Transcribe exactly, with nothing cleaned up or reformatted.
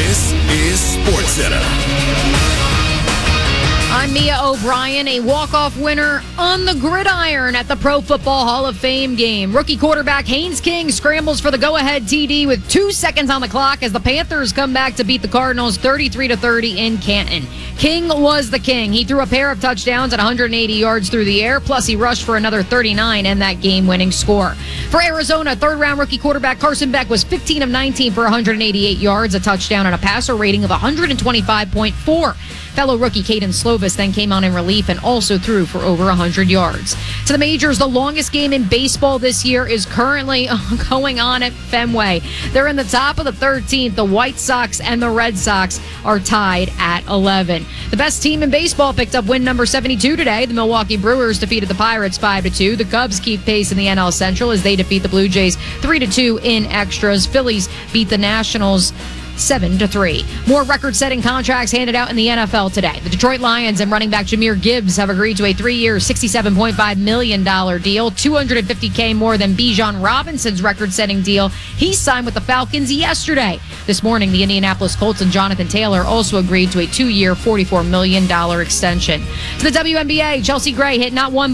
This is SportsCenter. I'm Mia O'Brien, a walk-off winner on the gridiron at the Pro Football Hall of Fame game. Rookie quarterback Haynes King scrambles for the go-ahead T D with two seconds on the clock as the Panthers come back to beat the Cardinals thirty-three to thirty in Canton. King was the king. He threw a pair of touchdowns at one hundred eighty yards through the air, plus he rushed for another thirty-nine and that game-winning score. For Arizona, third-round rookie quarterback Carson Beck was fifteen of nineteen for one hundred eighty-eight yards, a touchdown, and a passer rating of one hundred twenty-five point four. Fellow rookie Caden Slovis then came on in relief and also threw for over one hundred yards. To the majors, the longest game in baseball this year is currently going on at Fenway. They're in the top of the thirteenth. The White Sox and the Red Sox are tied at eleven. The best team in baseball picked up win number seventy-two today. The Milwaukee Brewers defeated the Pirates five to two. The Cubs keep pace in the N L Central as they defeat the Blue Jays three to two in extras. Phillies beat the Nationals seven to three. More record-setting contracts handed out in the N F L today. The Detroit Lions and running back Jahmyr Gibbs have agreed to a three-year, sixty-seven point five million dollars deal, two hundred fifty thousand dollars more than Bijan Robinson's record-setting deal. He signed with the Falcons yesterday. This morning, the Indianapolis Colts and Jonathan Taylor also agreed to a two-year, forty-four million dollars extension. To the W N B A, Chelsea Gray hit not one